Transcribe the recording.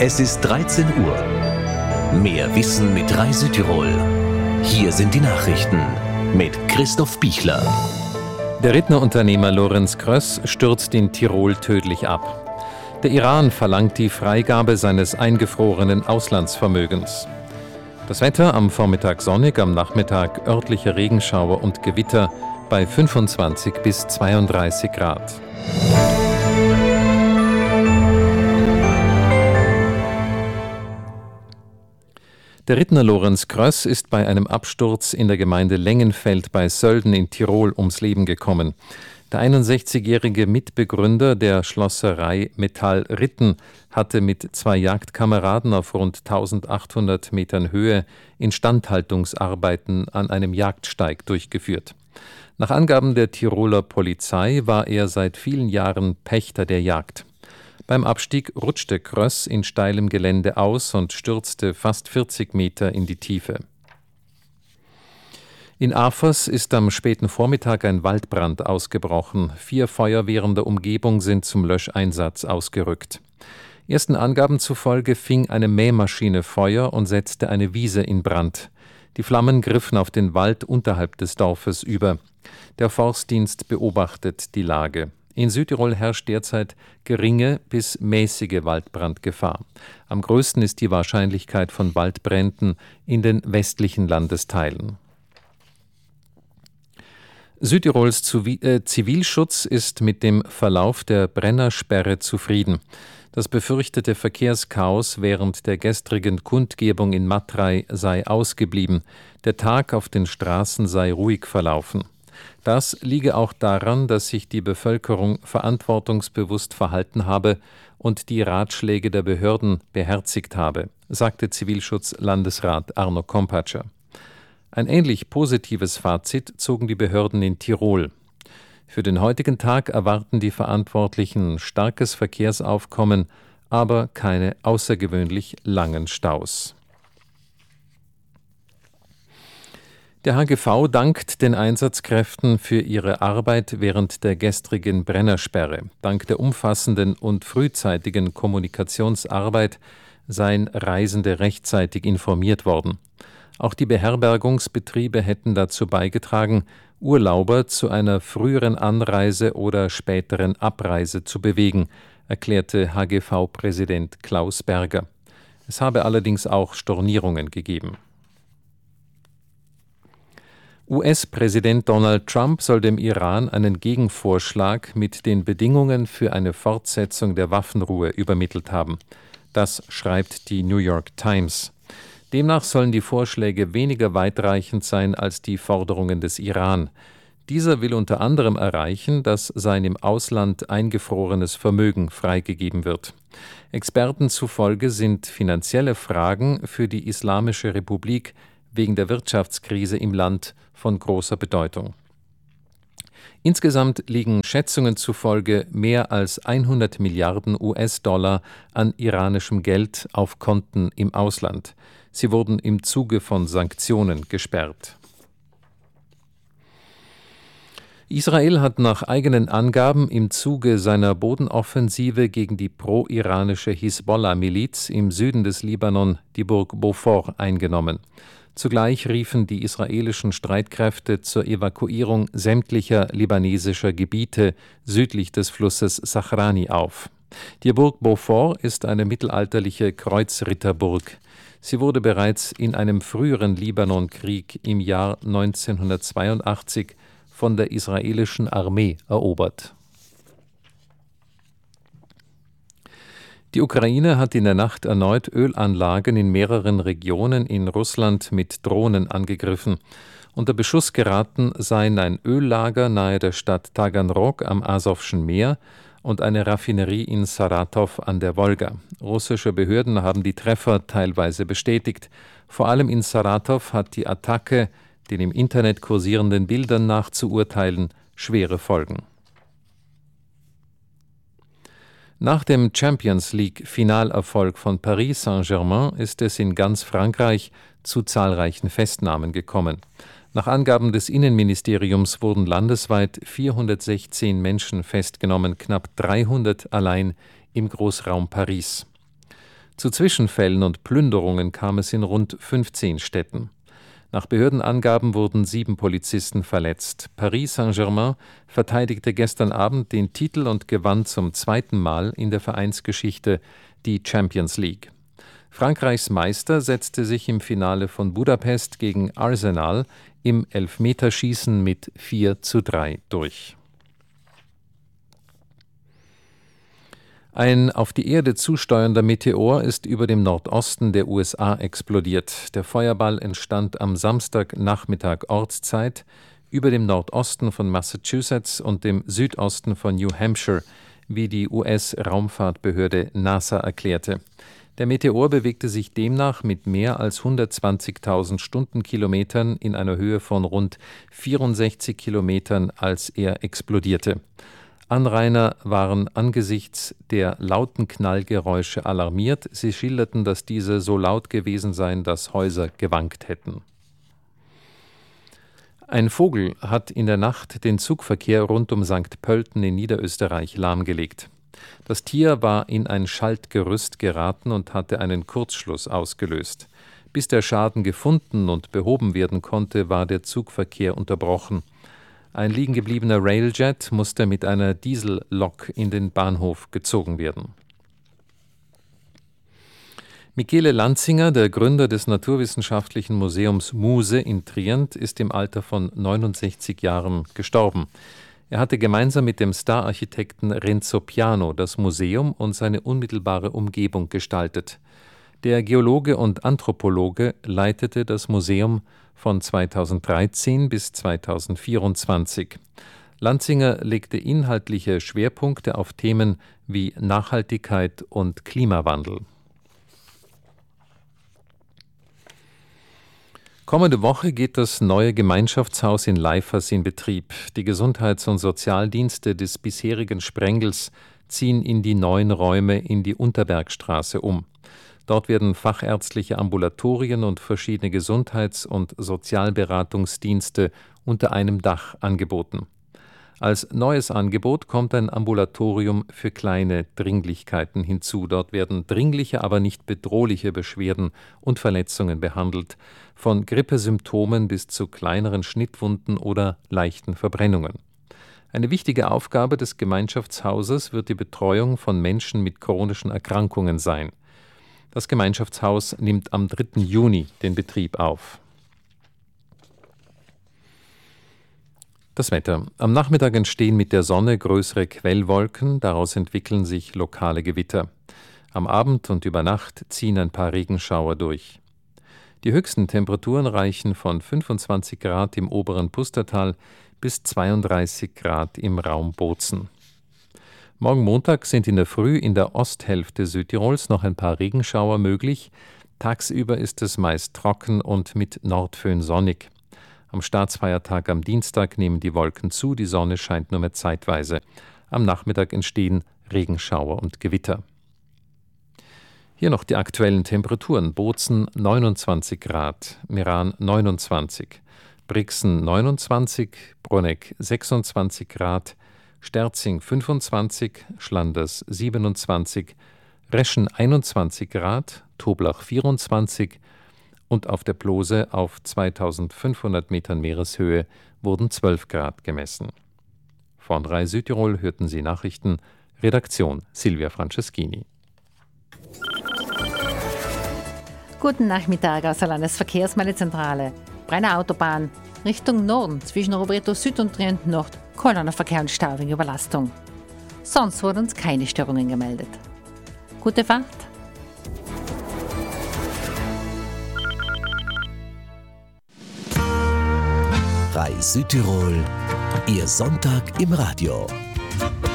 Es ist 13 Uhr. Mehr Wissen mit Rai Südtirol. Hier sind die Nachrichten mit Christoph Bichler. Der Rittner-Unternehmer Lorenz Kröss stürzt in Tirol tödlich ab. Der Iran verlangt die Freigabe seines eingefrorenen Auslandsvermögens. Das Wetter am Vormittag sonnig, am Nachmittag örtliche Regenschauer und Gewitter bei 25 bis 32 Grad. Der Rittner Lorenz Kröss ist bei einem Absturz in der Gemeinde Lengenfeld bei Sölden in Tirol ums Leben gekommen. Der 61-jährige Mitbegründer der Schlosserei Metall Ritten hatte mit 2 Jagdkameraden auf rund 1800 Metern Höhe Instandhaltungsarbeiten an einem Jagdsteig durchgeführt. Nach Angaben der Tiroler Polizei war er seit vielen Jahren Pächter der Jagd. Beim Abstieg rutschte Kröss in steilem Gelände aus und stürzte fast 40 Meter in die Tiefe. In Afers ist am späten Vormittag ein Waldbrand ausgebrochen. 4 Feuerwehren der Umgebung sind zum Löscheinsatz ausgerückt. Ersten Angaben zufolge fing eine Mähmaschine Feuer und setzte eine Wiese in Brand. Die Flammen griffen auf den Wald unterhalb des Dorfes über. Der Forstdienst beobachtet die Lage. In Südtirol herrscht derzeit geringe bis mäßige Waldbrandgefahr. Am größten ist die Wahrscheinlichkeit von Waldbränden in den westlichen Landesteilen. Südtirols Zivilschutz ist mit dem Verlauf der Brennersperre zufrieden. Das befürchtete Verkehrschaos während der gestrigen Kundgebung in Matrei sei ausgeblieben. Der Tag auf den Straßen sei ruhig verlaufen. Das liege auch daran, dass sich die Bevölkerung verantwortungsbewusst verhalten habe und die Ratschläge der Behörden beherzigt habe, sagte Zivilschutzlandesrat Arno Kompatscher. Ein ähnlich positives Fazit zogen die Behörden in Tirol. Für den heutigen Tag erwarten die Verantwortlichen starkes Verkehrsaufkommen, aber keine außergewöhnlich langen Staus. Der HGV dankt den Einsatzkräften für ihre Arbeit während der gestrigen Brennersperre. Dank der umfassenden und frühzeitigen Kommunikationsarbeit seien Reisende rechtzeitig informiert worden. Auch die Beherbergungsbetriebe hätten dazu beigetragen, Urlauber zu einer früheren Anreise oder späteren Abreise zu bewegen, erklärte HGV-Präsident Klaus Berger. Es habe allerdings auch Stornierungen gegeben. US-Präsident Donald Trump soll dem Iran einen Gegenvorschlag mit den Bedingungen für eine Fortsetzung der Waffenruhe übermittelt haben. Das schreibt die New York Times. Demnach sollen die Vorschläge weniger weitreichend sein als die Forderungen des Iran. Dieser will unter anderem erreichen, dass sein im Ausland eingefrorenes Vermögen freigegeben wird. Experten zufolge sind finanzielle Fragen für die Islamische Republik wegen der Wirtschaftskrise im Land von großer Bedeutung. Insgesamt liegen Schätzungen zufolge mehr als 100 Milliarden US-Dollar an iranischem Geld auf Konten im Ausland. Sie wurden im Zuge von Sanktionen gesperrt. Israel hat nach eigenen Angaben im Zuge seiner Bodenoffensive gegen die pro-iranische Hisbollah-Miliz im Süden des Libanon die Burg Beaufort eingenommen. Zugleich riefen die israelischen Streitkräfte zur Evakuierung sämtlicher libanesischer Gebiete südlich des Flusses Sachrani auf. Die Burg Beaufort ist eine mittelalterliche Kreuzritterburg. Sie wurde bereits in einem früheren Libanonkrieg im Jahr 1982 von der israelischen Armee erobert. Die Ukraine hat in der Nacht erneut Ölanlagen in mehreren Regionen in Russland mit Drohnen angegriffen. Unter Beschuss geraten seien ein Öllager nahe der Stadt Taganrog am Asowschen Meer und eine Raffinerie in Saratow an der Wolga. Russische Behörden haben die Treffer teilweise bestätigt. Vor allem in Saratow hat die Attacke, den im Internet kursierenden Bildern nach zu urteilen, schwere Folgen. Nach dem Champions-League-Finalerfolg von Paris Saint-Germain ist es in ganz Frankreich zu zahlreichen Festnahmen gekommen. Nach Angaben des Innenministeriums wurden landesweit 416 Menschen festgenommen, knapp 300 allein im Großraum Paris. Zu Zwischenfällen und Plünderungen kam es in rund 15 Städten. Nach Behördenangaben wurden 7 Polizisten verletzt. Paris Saint-Germain verteidigte gestern Abend den Titel und gewann zum 2. Mal in der Vereinsgeschichte die Champions League. Frankreichs Meister setzte sich im Finale von Budapest gegen Arsenal im Elfmeterschießen mit 4:3 durch. Ein auf die Erde zusteuernder Meteor ist über dem Nordosten der USA explodiert. Der Feuerball entstand am Samstagnachmittag Ortszeit über dem Nordosten von Massachusetts und dem Südosten von New Hampshire, wie die US-Raumfahrtbehörde NASA erklärte. Der Meteor bewegte sich demnach mit mehr als 120.000 Stundenkilometern in einer Höhe von rund 64 Kilometern, als er explodierte. Anrainer waren angesichts der lauten Knallgeräusche alarmiert. Sie schilderten, dass diese so laut gewesen seien, dass Häuser gewankt hätten. Ein Vogel hat in der Nacht den Zugverkehr rund um St. Pölten in Niederösterreich lahmgelegt. Das Tier war in ein Schaltgerüst geraten und hatte einen Kurzschluss ausgelöst. Bis der Schaden gefunden und behoben werden konnte, war der Zugverkehr unterbrochen. Ein liegengebliebener Railjet musste mit einer Diesellok in den Bahnhof gezogen werden. Michele Lanzinger, der Gründer des Naturwissenschaftlichen Museums Muse in Trient, ist im Alter von 69 Jahren gestorben. Er hatte gemeinsam mit dem Stararchitekten Renzo Piano das Museum und seine unmittelbare Umgebung gestaltet. Der Geologe und Anthropologe leitete das Museum von 2013 bis 2024. Lanzinger legte inhaltliche Schwerpunkte auf Themen wie Nachhaltigkeit und Klimawandel. Kommende Woche geht das neue Gemeinschaftshaus in Leifers in Betrieb. Die Gesundheits- und Sozialdienste des bisherigen Sprengels ziehen in die neuen Räume in die Unterbergstraße um. Dort werden fachärztliche Ambulatorien und verschiedene Gesundheits- und Sozialberatungsdienste unter einem Dach angeboten. Als neues Angebot kommt ein Ambulatorium für kleine Dringlichkeiten hinzu. Dort werden dringliche, aber nicht bedrohliche Beschwerden und Verletzungen behandelt, von Grippesymptomen bis zu kleineren Schnittwunden oder leichten Verbrennungen. Eine wichtige Aufgabe des Gemeinschaftshauses wird die Betreuung von Menschen mit chronischen Erkrankungen sein. Das Gemeinschaftshaus nimmt am 3. Juni den Betrieb auf. Das Wetter. Am Nachmittag entstehen mit der Sonne größere Quellwolken, daraus entwickeln sich lokale Gewitter. Am Abend und über Nacht ziehen ein paar Regenschauer durch. Die höchsten Temperaturen reichen von 25 Grad im oberen Pustertal bis 32 Grad im Raum Bozen. Morgen Montag sind in der Früh in der Osthälfte Südtirols noch ein paar Regenschauer möglich. Tagsüber ist es meist trocken und mit Nordföhn sonnig. Am Staatsfeiertag am Dienstag nehmen die Wolken zu, die Sonne scheint nur mehr zeitweise. Am Nachmittag entstehen Regenschauer und Gewitter. Hier noch die aktuellen Temperaturen. Bozen 29 Grad, Meran 29, Brixen 29, Bruneck 26 Grad, Sterzing 25, Schlanders 27, Reschen 21 Grad, Toblach 24 und auf der Plose auf 2500 Metern Meereshöhe wurden 12 Grad gemessen. Von 3 Südtirol hörten Sie Nachrichten, Redaktion Silvia Franceschini. Guten Nachmittag aus der Landesverkehrsmeldezentrale. Brenner Autobahn Richtung Norden zwischen Rovereto Süd und Trient Nord, Kolonnerverkehr und Stau wegen Überlastung. Sonst wurden uns keine Störungen gemeldet. Gute Fahrt! Südtirol, Ihr Sonntag im Radio.